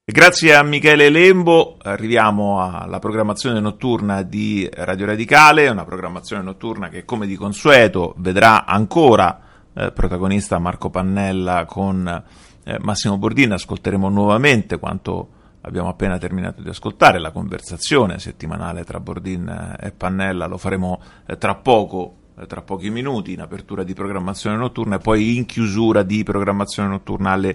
Grazie a Michele Lembo arriviamo alla programmazione notturna di Radio Radicale, una programmazione notturna che come di consueto vedrà ancora protagonista Marco Pannella con Massimo Bordin. Ascolteremo nuovamente quanto abbiamo appena terminato di ascoltare, la conversazione settimanale tra Bordin e Pannella. Lo faremo tra pochi minuti in apertura di programmazione notturna e poi in chiusura di programmazione notturna alle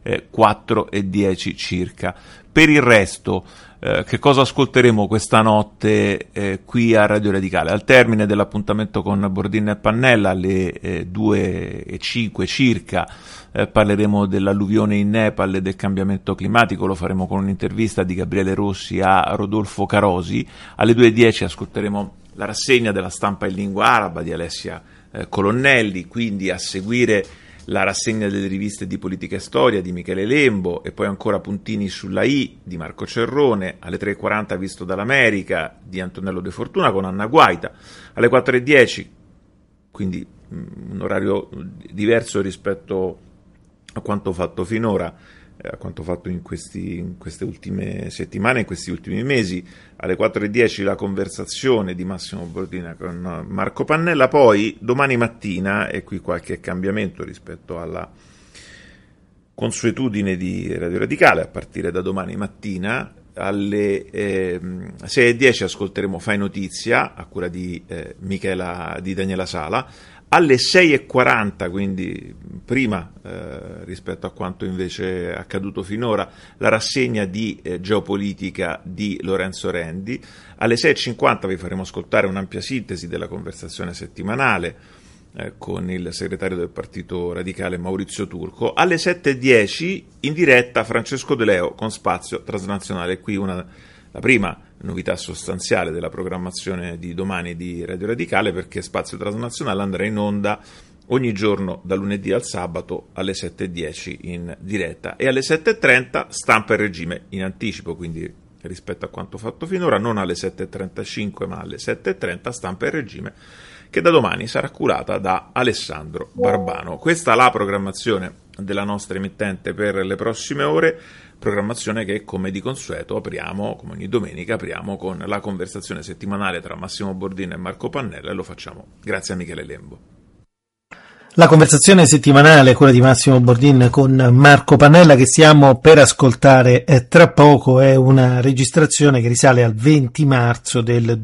4:10 circa. Per il resto, che cosa ascolteremo questa notte qui a Radio Radicale? Al termine dell'appuntamento con Bordin e Pannella alle 2:05 circa parleremo dell'alluvione in Nepal e del cambiamento climatico. Lo faremo con un'intervista di Gabriele Rossi a Rodolfo Carosi. Alle 2:10 ascolteremo la rassegna della stampa in lingua araba di Alessia Colonnelli, quindi a seguire la rassegna delle riviste di politica e storia di Michele Lembo e poi ancora Puntini sulla I di Marco Cerrone. Alle 3:40 Visto dall'America di Antonello De Fortuna con Anna Guaita. Alle 4:10, quindi un orario diverso rispetto a quanto fatto finora, a quanto fatto in queste ultime settimane, in questi ultimi mesi. Alle 4:10 la conversazione di Massimo Bordin con Marco Pannella. Poi domani mattina, e qui qualche cambiamento rispetto alla consuetudine di Radio Radicale, a partire da domani mattina alle 6:10 ascolteremo Fai Notizia a cura di Daniela Sala. Alle 6:40, quindi prima rispetto a quanto invece è accaduto finora, la rassegna di geopolitica di Lorenzo Rendi. Alle 6:50 vi faremo ascoltare un'ampia sintesi della conversazione settimanale con il segretario del Partito Radicale Maurizio Turco. Alle 7:10 in diretta Francesco De Leo con Spazio Transnazionale. Qui la prima novità sostanziale della programmazione di domani di Radio Radicale, perché Spazio Transnazionale andrà in onda ogni giorno da lunedì al sabato alle 7:10 in diretta, e alle 7:30 Stampa e Regime in anticipo, quindi rispetto a quanto fatto finora non alle 7:35 ma alle 7:30 Stampa e Regime, che da domani sarà curata da Alessandro Barbano. Questa è la programmazione della nostra emittente per le prossime ore, programmazione che come di consueto apriamo, come ogni domenica, apriamo con la conversazione settimanale tra Massimo Bordin e Marco Pannella, e lo facciamo grazie a Michele Lembo. La conversazione settimanale, quella di Massimo Bordin con Marco Pannella, che stiamo per ascoltare tra poco, è una registrazione che risale al 20 marzo del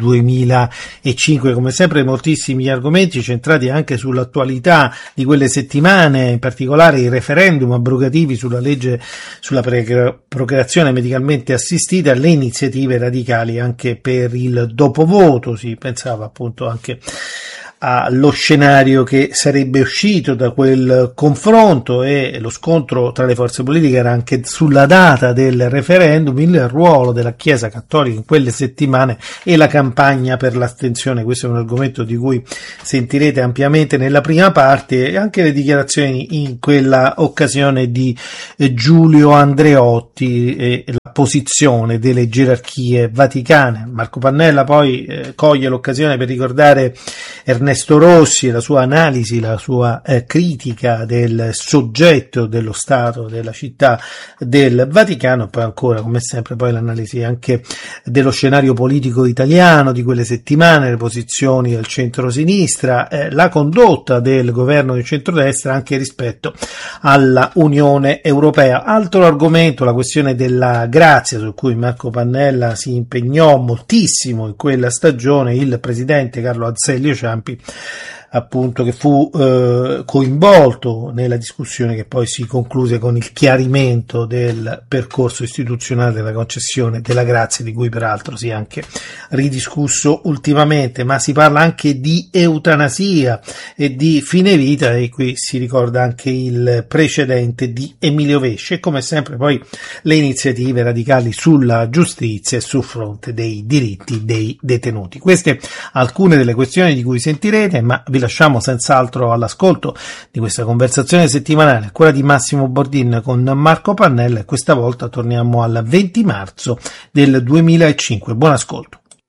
2005. Come sempre moltissimi argomenti centrati anche sull'attualità di quelle settimane, in particolare i referendum abrogativi sulla legge sulla procreazione medicalmente assistita, le iniziative radicali anche per il dopovoto. Si pensava appunto anche allo scenario che sarebbe uscito da quel confronto, e lo scontro tra le forze politiche era anche sulla data del referendum, il ruolo della Chiesa Cattolica in quelle settimane e la campagna per l'astensione. Questo è un argomento di cui sentirete ampiamente nella prima parte, e anche le dichiarazioni in quella occasione di Giulio Andreotti e la posizione delle gerarchie vaticane. Marco Pannella poi coglie l'occasione per ricordare Ernesto Rossi, la sua analisi, la sua critica del soggetto dello Stato, della città del Vaticano, e poi ancora, come sempre, poi l'analisi anche dello scenario politico italiano di quelle settimane, le posizioni del centro-sinistra, la condotta del governo di centrodestra anche rispetto alla Unione Europea. Altro argomento, la questione della grazia, su cui Marco Pannella si impegnò moltissimo in quella stagione. Il presidente Carlo Azeglio Ciampi, appunto, che fu coinvolto nella discussione che poi si concluse con il chiarimento del percorso istituzionale della concessione della grazia, di cui peraltro si è anche ridiscusso ultimamente. Ma si parla anche di eutanasia e di fine vita, e qui si ricorda anche il precedente di Emilio Vesce, e come sempre poi le iniziative radicali sulla giustizia e sul fronte dei diritti dei detenuti. Queste alcune delle questioni di cui sentirete, ma vi lasciamo senz'altro all'ascolto di questa conversazione settimanale, quella di Massimo Bordin con Marco Pannella, e questa volta torniamo al 20 marzo del 2005. Buon ascolto.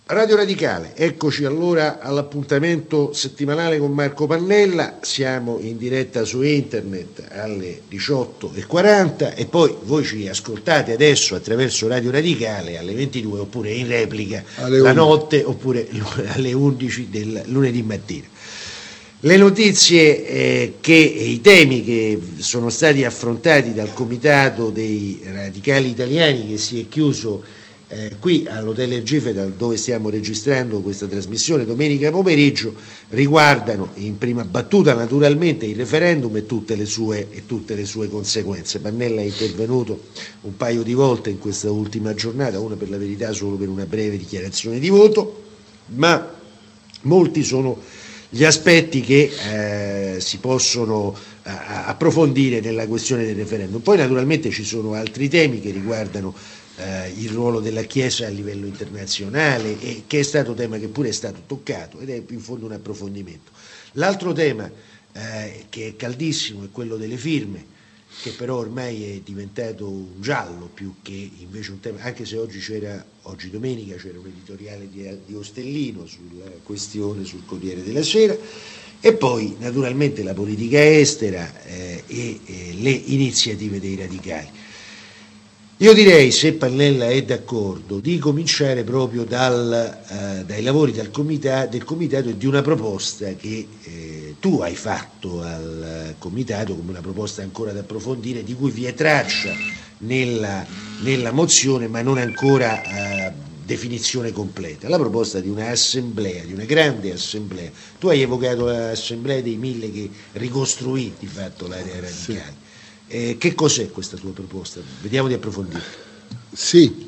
Radio Radicale, eccoci allora all'appuntamento settimanale con Marco Pannella. Siamo in diretta su internet alle 18:40 e poi voi ci ascoltate adesso attraverso Radio Radicale alle 22 oppure in replica la notte oppure alle 11 del lunedì mattina. Le notizie i temi che sono stati affrontati dal Comitato dei Radicali Italiani, che si è chiuso qui all'Hotel Ergifedal, dove stiamo registrando questa trasmissione domenica pomeriggio, riguardano in prima battuta naturalmente il referendum e tutte le sue conseguenze. Pannella è intervenuto un paio di volte in questa ultima giornata, una per la verità solo per una breve dichiarazione di voto, ma molti sono gli aspetti che si possono approfondire nella questione del referendum. Poi naturalmente ci sono altri temi che riguardano il ruolo della Chiesa a livello internazionale, e che è stato tema che pure è stato toccato ed è in fondo un approfondimento. L'altro tema che è caldissimo è quello delle firme, che però ormai è diventato un giallo più che invece un tema, anche se oggi domenica c'era un editoriale di Ostellino sulla questione sul Corriere della Sera, e poi naturalmente la politica estera e le iniziative dei radicali. Io direi, se Pannella è d'accordo, di cominciare proprio dai lavori del comitato e di una proposta che tu hai fatto al comitato come una proposta ancora da approfondire, di cui vi è traccia nella mozione ma non ancora definizione completa. La proposta di un'assemblea, di una grande assemblea. Tu hai evocato l'assemblea dei 1000 che ricostruì di fatto l'area radicale. Sì. Che cos'è questa tua proposta? Vediamo di approfondire. Sì,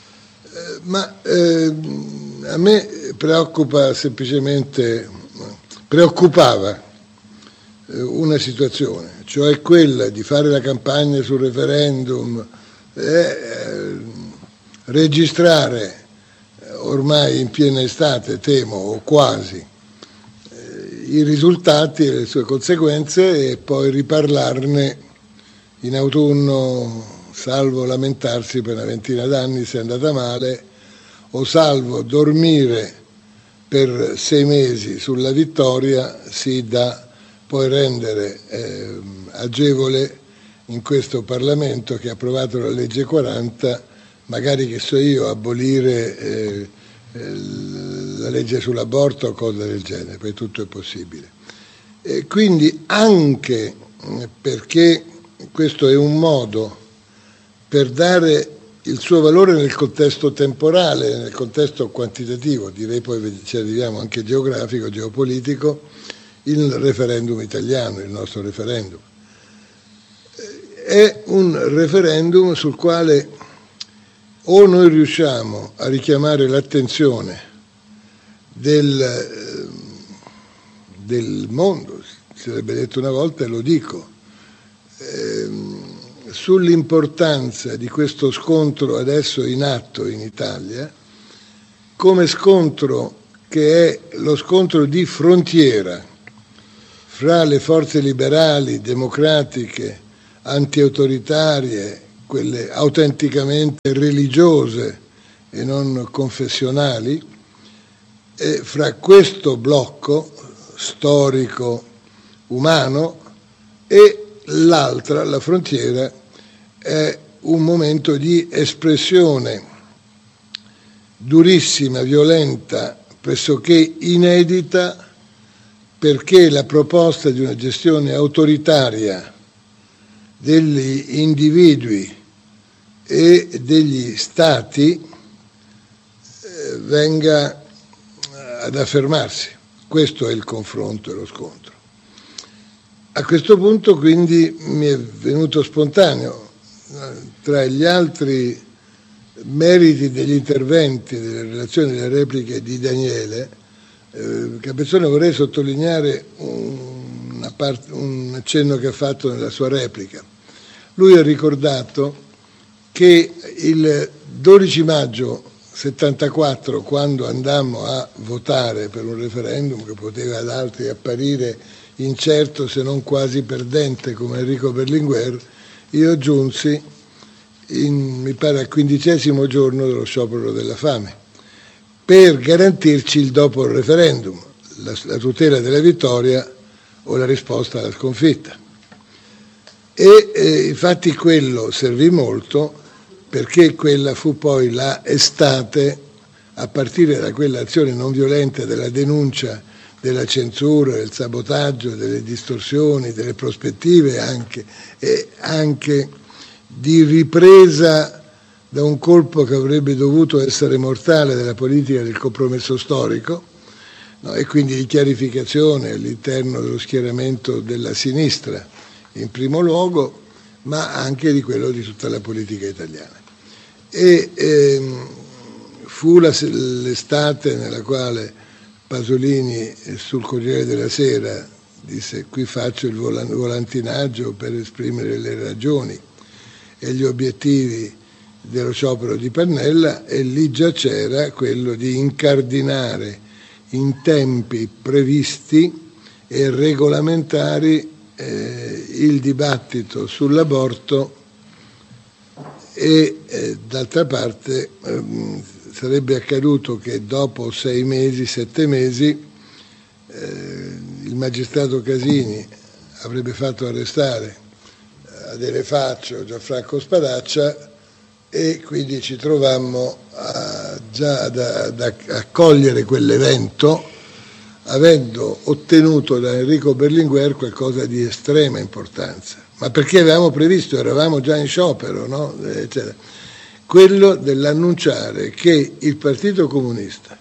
ma a me preoccupava una situazione, cioè quella di fare la campagna sul referendum, registrare ormai in piena estate, temo, o quasi, i risultati e le sue conseguenze, e poi riparlarne in autunno, salvo lamentarsi per una ventina d'anni se è andata male, o salvo dormire per 6 mesi sulla vittoria, sì da poi rendere agevole in questo Parlamento che ha approvato la legge 40, magari, che so io, abolire la legge sull'aborto o cose del genere, poi tutto è possibile. Quindi, anche perché questo è un modo per dare il suo valore nel contesto temporale, nel contesto quantitativo, direi poi ci arriviamo anche geografico, geopolitico, il referendum italiano, il nostro referendum. È un referendum sul quale o noi riusciamo a richiamare l'attenzione del mondo, si sarebbe detto una volta e lo dico, sull'importanza di questo scontro adesso in atto in Italia, come scontro che è lo scontro di frontiera fra le forze liberali, democratiche, anti-autoritarie, quelle autenticamente religiose e non confessionali, e fra questo blocco storico umano e l'altra, la frontiera, è un momento di espressione durissima, violenta, pressoché inedita, perché la proposta di una gestione autoritaria degli individui e degli stati venga ad affermarsi. Questo è il confronto e lo scontro. A questo punto quindi mi è venuto spontaneo, tra gli altri meriti degli interventi, delle relazioni, delle repliche di Daniele Capezzone, vorrei sottolineare un accenno che ha fatto nella sua replica. Lui ha ricordato che il 12 maggio 74, quando andammo a votare per un referendum che poteva ad altri apparire incerto se non quasi perdente come Enrico Berlinguer, io giunsi mi pare al 15° giorno dello sciopero della fame, per garantirci il dopo il referendum, la tutela della vittoria o la risposta alla sconfitta. E infatti quello servì molto, perché quella fu poi la estate, a partire da quell'azione non violenta della denuncia della censura, del sabotaggio, delle distorsioni, delle prospettive anche, e anche di ripresa da un colpo che avrebbe dovuto essere mortale della politica del compromesso storico, no? E quindi di chiarificazione all'interno dello schieramento della sinistra in primo luogo, ma anche di quello di tutta la politica italiana. E fu l'estate nella quale Pasolini sul Corriere della Sera disse: qui faccio il volantinaggio per esprimere le ragioni e gli obiettivi dello sciopero di Pannella, e lì già c'era quello di incardinare in tempi previsti e regolamentari il dibattito sull'aborto, e d'altra parte sarebbe accaduto che dopo 6 mesi, 7 mesi, il magistrato Casini avrebbe fatto arrestare Adele Faccio, Gianfranco Spadaccia, e quindi ci trovammo già ad accogliere quell'evento, avendo ottenuto da Enrico Berlinguer qualcosa di estrema importanza. Ma perché avevamo previsto, eravamo già in sciopero, no? Quello dell'annunciare che il Partito Comunista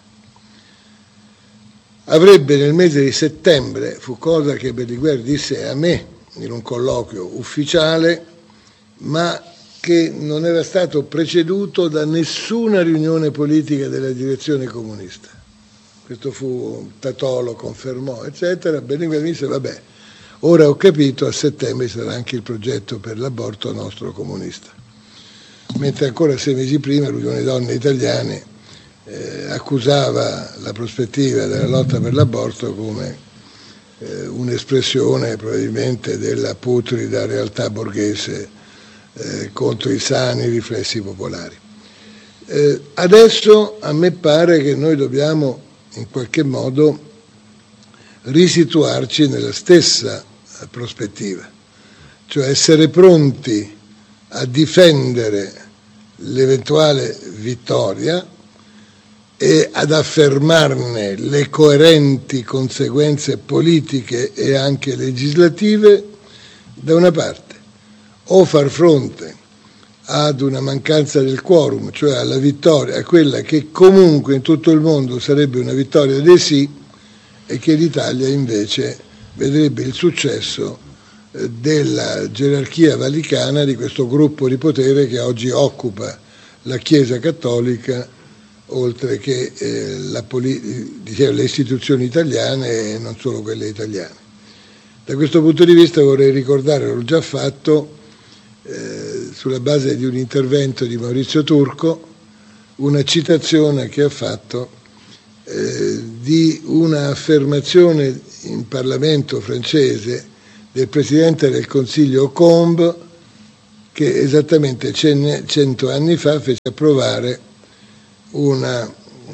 avrebbe nel mese di settembre, fu cosa che Berlinguer disse a me in un colloquio ufficiale, ma che non era stato preceduto da nessuna riunione politica della direzione comunista. Questo fu, Tatò lo confermò, eccetera. Berlinguer mi disse: vabbè, ora ho capito, a settembre sarà anche il progetto per l'aborto nostro comunista. Mentre ancora 6 mesi prima l'Unione Donne Italiane accusava la prospettiva della lotta per l'aborto come un'espressione probabilmente della putrida realtà borghese contro i sani riflessi popolari. Adesso a me pare che noi dobbiamo in qualche modo risituarci nella stessa prospettiva, cioè essere pronti a difendere l'eventuale vittoria e ad affermarne le coerenti conseguenze politiche e anche legislative da una parte, o far fronte ad una mancanza del quorum, cioè alla vittoria, a quella che comunque in tutto il mondo sarebbe una vittoria dei sì, e che l'Italia invece vedrebbe il successo della gerarchia vaticana, di questo gruppo di potere che oggi occupa la Chiesa Cattolica, oltre che le istituzioni italiane e non solo quelle italiane. Da questo punto di vista vorrei ricordare, l'ho già fatto, sulla base di un intervento di Maurizio Turco, una citazione che ha fatto di una affermazione in Parlamento francese del Presidente del Consiglio Combes, che esattamente 100 anni fa fece approvare una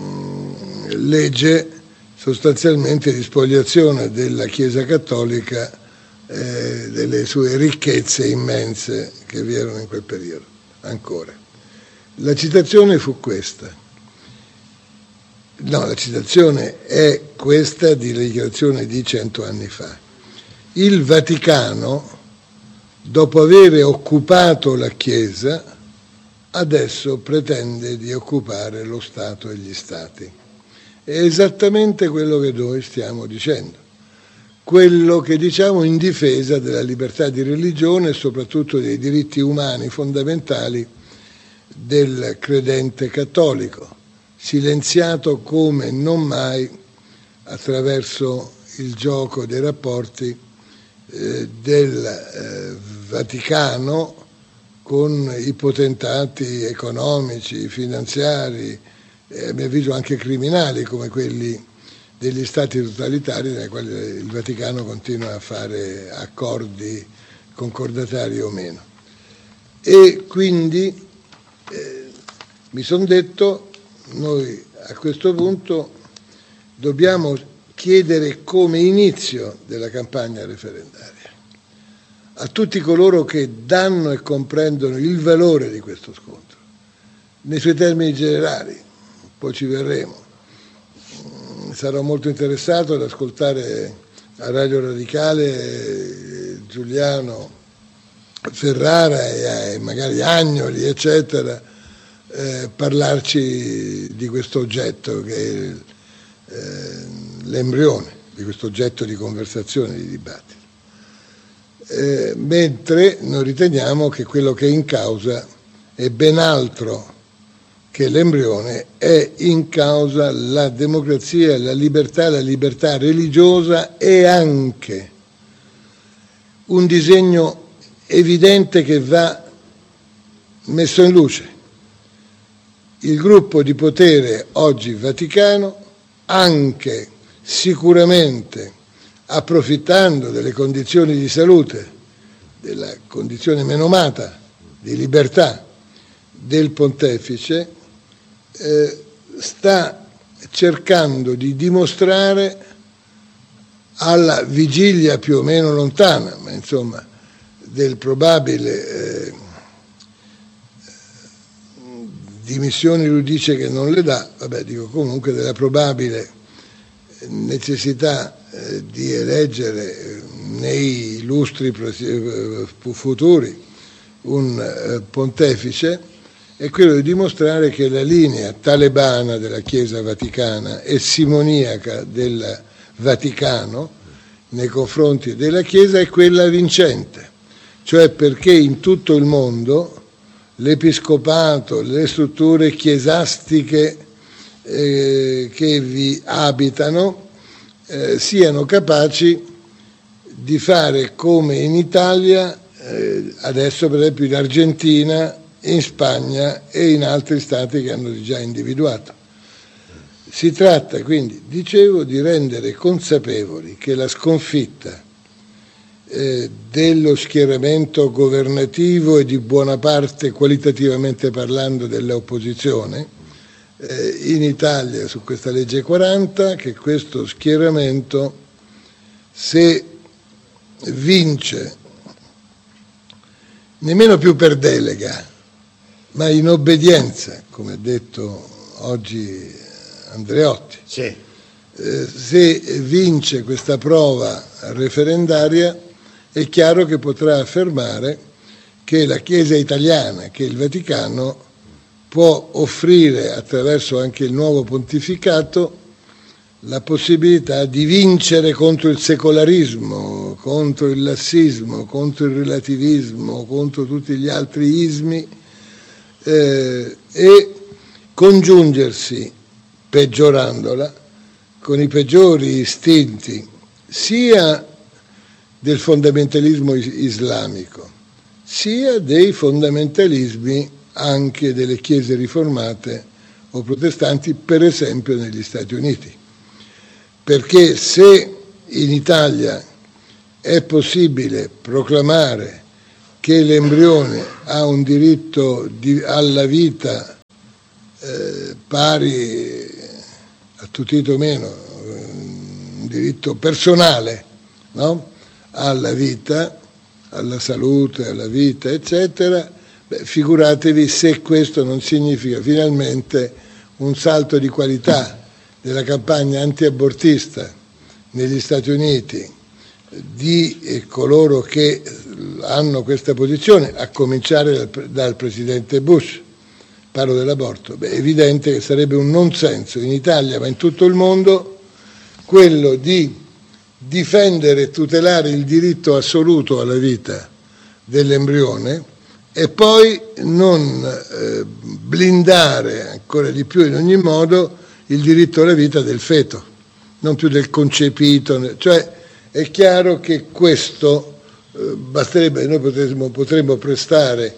legge sostanzialmente di spoliazione della Chiesa Cattolica delle sue ricchezze immense che vi erano in quel periodo ancora. La citazione fu questa. No, la citazione è questa di dichiarazione di 100 anni fa. Il Vaticano, dopo aver occupato la Chiesa, adesso pretende di occupare lo Stato e gli Stati. È esattamente quello che noi stiamo dicendo, quello che diciamo in difesa della libertà di religione e soprattutto dei diritti umani fondamentali del credente cattolico, silenziato come non mai attraverso il gioco dei rapporti del Vaticano con i potentati economici, finanziari e a mio avviso anche criminali come quelli degli stati totalitari, nei quali il Vaticano continua a fare accordi concordatari o meno. E quindi mi sono detto, noi a questo punto dobbiamo chiedere come inizio della campagna referendaria a tutti coloro che danno e comprendono il valore di questo scontro, nei suoi termini generali, poi ci verremo. Sarò molto interessato ad ascoltare a Radio Radicale Giuliano Ferrara e magari Agnoli, eccetera, parlarci di questo oggetto che è l'embrione, di questo oggetto di conversazione, di dibattito. Mentre noi riteniamo che quello che è in causa è ben altro che l'embrione, è in causa la democrazia, la libertà religiosa e anche un disegno evidente che va messo in luce. Il gruppo di potere oggi Vaticano, anche sicuramente approfittando delle condizioni di salute, della condizione menomata di libertà del pontefice, sta cercando di dimostrare alla vigilia più o meno lontana, ma insomma del probabile dimissioni lui dice che non le dà, comunque della probabile necessità di eleggere nei lustri futuri un pontefice, è quello di dimostrare che la linea talebana della Chiesa Vaticana e simoniaca del Vaticano nei confronti della Chiesa è quella vincente, cioè perché in tutto il mondo l'episcopato, le strutture chiesastiche che vi abitano siano capaci di fare come in Italia, adesso per esempio in Argentina, in Spagna e in altri stati che hanno già individuato. Si tratta quindi, dicevo, di rendere consapevoli che la sconfitta dello schieramento governativo e di buona parte, qualitativamente parlando, dell'opposizione in Italia su questa legge 40, che questo schieramento, se vince nemmeno più per delega, ma in obbedienza, come ha detto oggi Andreotti, Sì. Se vince questa prova referendaria è chiaro che potrà affermare che la Chiesa italiana, che il Vaticano, può offrire attraverso anche il nuovo pontificato la possibilità di vincere contro il secolarismo, contro il lassismo, contro il relativismo, contro tutti gli altri ismi e congiungersi, peggiorandola, con i peggiori istinti sia del fondamentalismo islamico, sia dei fondamentalismi anche delle chiese riformate o protestanti, per esempio negli Stati Uniti. Perché se in Italia è possibile proclamare che l'embrione ha un diritto alla vita pari a tutito meno, un diritto personale, no? Alla vita, alla salute, alla vita, eccetera, figuratevi se questo non significa finalmente un salto di qualità della campagna antiabortista negli Stati Uniti di coloro che hanno questa posizione, a cominciare dal presidente Bush. Parlo dell'aborto. È evidente che sarebbe un non senso in Italia, ma in tutto il mondo, quello di difendere e tutelare il diritto assoluto alla vita dell'embrione e poi non blindare ancora di più in ogni modo il diritto alla vita del feto, non più del concepito. Cioè è chiaro che questo basterebbe, noi potremmo prestare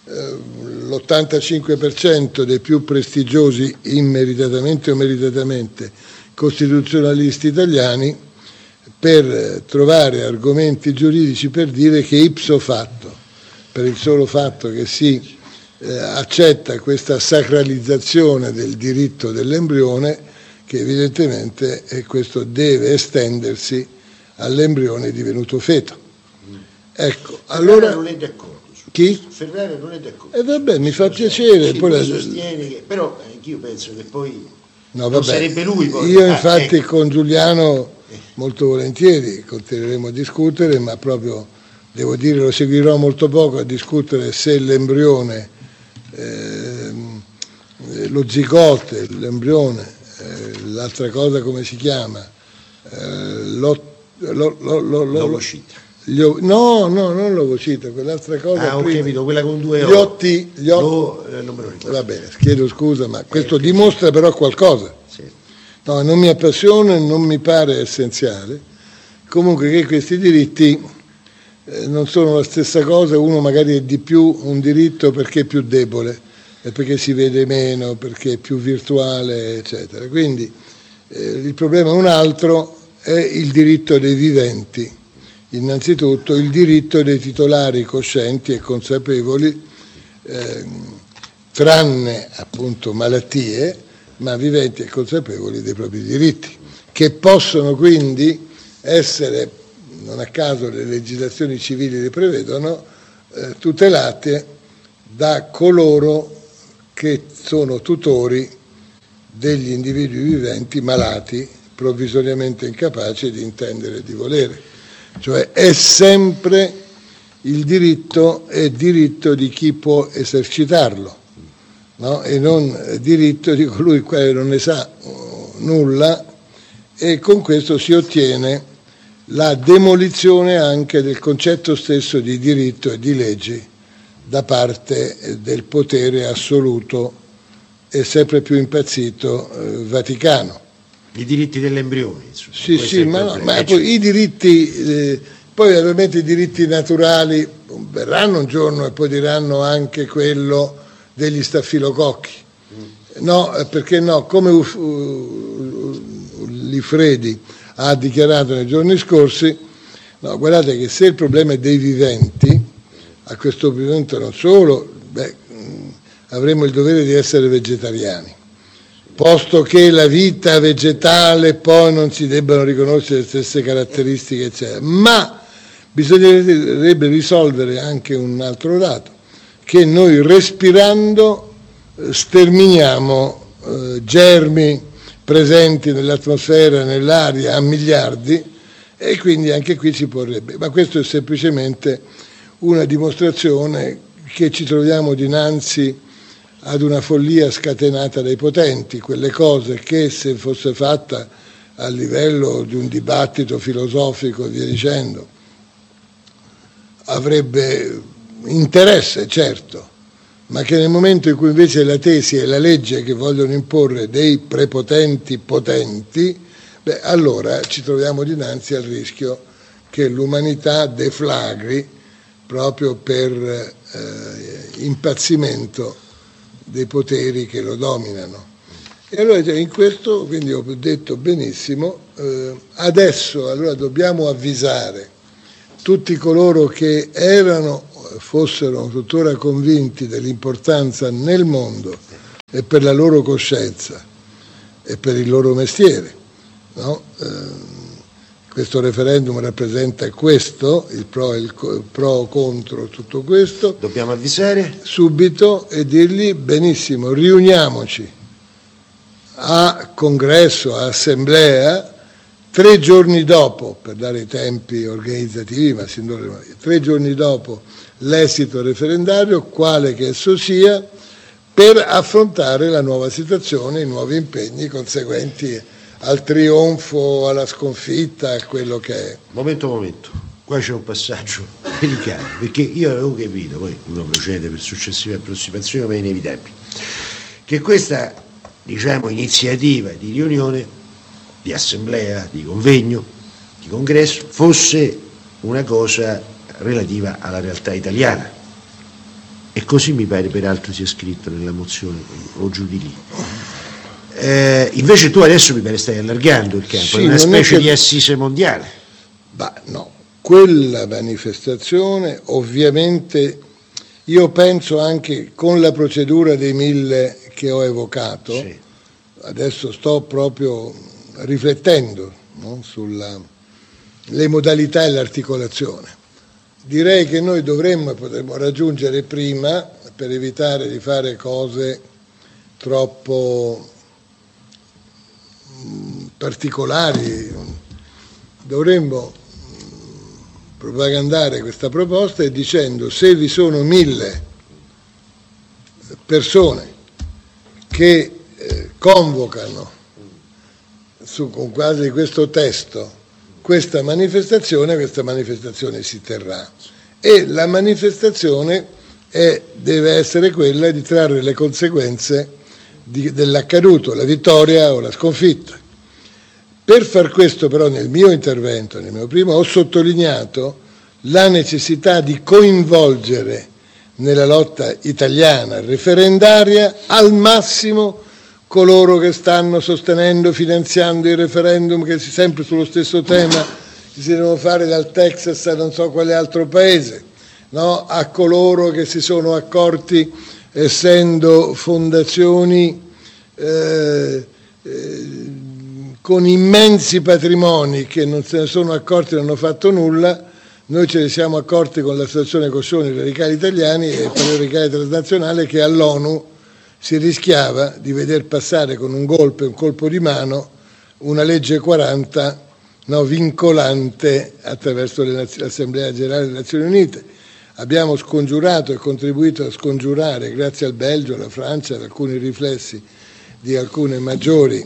l'85% dei più prestigiosi immeritatamente o meritatamente costituzionalisti italiani per trovare argomenti giuridici per dire che ipso facto, per il solo fatto che si accetta questa sacralizzazione del diritto dell'embrione, che evidentemente questo deve estendersi all'embrione divenuto feto. Ecco, allora non è d'accordo. Chi? Ferrara non è d'accordo. Vabbè, mi fa piacere. Sì, poi sostiene che, però anch'io penso che poi no, non vabbè, sarebbe lui poi. Io infatti con Giuliano molto volentieri continueremo a discutere, ma proprio devo dire lo seguirò molto poco a discutere se l'embrione, lo zigote, l'embrione, l'altra cosa come si chiama, l'ovocita. No, non l'ovocita, quell'altra cosa. Ho capito, quella con due gli otti. non me lo ricordo. Va bene, chiedo scusa, ma questo dimostra però qualcosa. Sì. No, non mi appassiona e non mi pare essenziale. Comunque che questi diritti non sono la stessa cosa, uno magari è di più un diritto perché è più debole, e perché si vede meno, perché è più virtuale, eccetera. Quindi il problema è un altro, è il diritto dei viventi. Innanzitutto il diritto dei titolari coscienti e consapevoli, tranne appunto malattie, ma viventi e consapevoli dei propri diritti, che possono quindi essere, non a caso le legislazioni civili le prevedono, tutelate da coloro che sono tutori degli individui viventi malati, provvisoriamente incapaci di intendere e di volere. Cioè è sempre il diritto, è diritto di chi può esercitarlo, no? E non diritto di colui il quale non ne sa nulla, e con questo si ottiene la demolizione anche del concetto stesso di diritto e di leggi da parte del potere assoluto e sempre più impazzito Vaticano. I diritti dell'embrione, insomma. Sì, ma poi i diritti, poi ovviamente i diritti naturali verranno un giorno e poi diranno anche quello degli staffilococchi. No, perché no, come Lifredi ha dichiarato nei giorni scorsi, no, guardate che se il problema è dei viventi, a questo punto non solo, avremo il dovere di essere vegetariani, posto che la vita vegetale poi non si debbano riconoscere le stesse caratteristiche, eccetera. Ma bisognerebbe risolvere anche un altro dato, che noi respirando sterminiamo germi presenti nell'atmosfera, nell'aria a miliardi, e quindi anche qui si porrebbe. Ma questo è semplicemente una dimostrazione che ci troviamo dinanzi ad una follia scatenata dai potenti, quelle cose che se fosse fatta a livello di un dibattito filosofico e via dicendo avrebbe interesse, certo, ma che nel momento in cui invece la tesi e la legge che vogliono imporre dei prepotenti potenti, allora ci troviamo dinanzi al rischio che l'umanità deflagri proprio per impazzimento dei poteri che lo dominano. E allora in questo, quindi ho detto benissimo, adesso allora dobbiamo avvisare tutti coloro che fossero tuttora convinti dell'importanza nel mondo e per la loro coscienza e per il loro mestiere, no? Questo referendum rappresenta questo, il pro o contro tutto questo. Dobbiamo avvisare subito e dirgli benissimo, riuniamoci a congresso, a assemblea, 3 giorni dopo, per dare i tempi organizzativi, ma 3 giorni dopo l'esito referendario, quale che esso sia, per affrontare la nuova situazione, i nuovi impegni conseguenti al trionfo, alla sconfitta, a quello che è. Momento, qua c'è un passaggio delicato, perché io avevo capito, poi uno procede per successive approssimazioni, ma è inevitabile, che questa, diciamo, iniziativa di riunione, di assemblea, di convegno, di congresso, fosse una cosa relativa alla realtà italiana. E così mi pare peraltro sia scritto nella mozione, o giù di lì. Invece tu adesso mi pare stai allargando il campo, sì, è una specie di assise mondiale. No, quella manifestazione ovviamente Io penso anche con la procedura dei 1000 che ho evocato, sì. Adesso sto proprio riflettendo, no, sulle modalità e l'articolazione. Direi che noi potremmo raggiungere prima, per evitare di fare cose troppo particolari, dovremmo propagandare questa proposta e dicendo: se vi sono 1000 persone che convocano con quasi questo testo questa manifestazione si terrà, e la manifestazione deve essere quella di trarre le conseguenze dell'accaduto, la vittoria o la sconfitta. Per far questo però nel mio intervento, nel mio primo, ho sottolineato la necessità di coinvolgere nella lotta italiana referendaria al massimo coloro che stanno sostenendo, finanziando i referendum, che sempre sullo stesso tema che si devono fare dal Texas a non so quale altro paese, no? A coloro che si sono accorti, essendo fondazioni con immensi patrimoni, che non se ne sono accorti e non hanno fatto nulla. Noi ce ne siamo accorti con l'associazione Coscioni Radicali Italiani e per il Radicale Transnazionale, che all'ONU si rischiava di veder passare con un colpo di mano, una legge 40 vincolante attraverso l'Assemblea Generale delle Nazioni Unite. Abbiamo scongiurato e contribuito a scongiurare, grazie al Belgio, alla Francia, ad alcuni riflessi di alcune maggiori,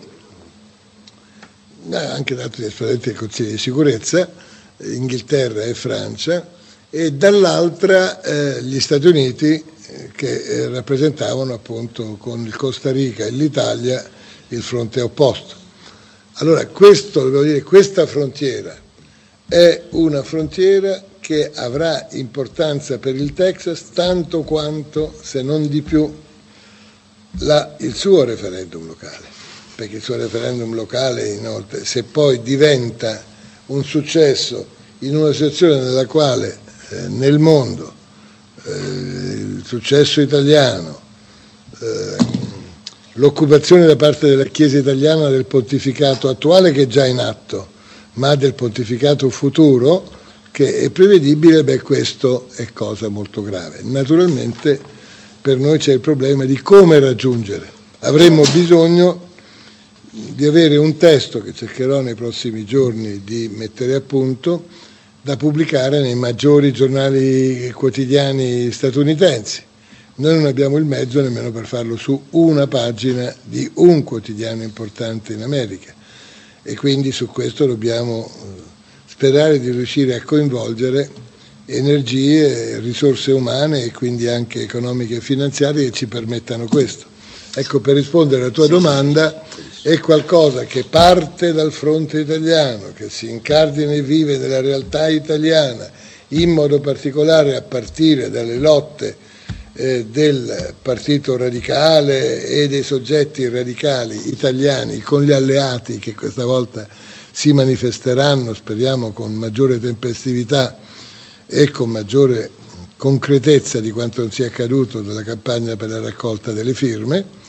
anche da altri esponenti del Consiglio di sicurezza, Inghilterra e Francia, e dall'altra gli Stati Uniti, che rappresentavano appunto con il Costa Rica e l'Italia il fronte opposto. Allora questa frontiera è una frontiera che avrà importanza per il Texas tanto quanto, se non di più, il suo referendum locale, perché il suo referendum locale, inoltre, se poi diventa un successo in una situazione nella quale nel mondo il successo italiano, l'occupazione da parte della Chiesa italiana del pontificato attuale, che è già in atto, ma del pontificato futuro che è prevedibile, questo è cosa molto grave. Naturalmente per noi c'è il problema di come raggiungere. Avremmo bisogno di avere un testo che cercherò nei prossimi giorni di mettere a punto, da pubblicare nei maggiori giornali quotidiani statunitensi. Noi non abbiamo il mezzo nemmeno per farlo su una pagina di un quotidiano importante in America, e quindi su questo dobbiamo sperare di riuscire a coinvolgere energie, risorse umane e quindi anche economiche e finanziarie che ci permettano questo. Ecco, per rispondere alla tua domanda, è qualcosa che parte dal fronte italiano, che si incardina e vive nella realtà italiana, in modo particolare a partire dalle lotte del Partito Radicale e dei soggetti radicali italiani con gli alleati, che questa volta si manifesteranno, speriamo con maggiore tempestività e con maggiore concretezza di quanto non sia accaduto nella campagna per la raccolta delle firme.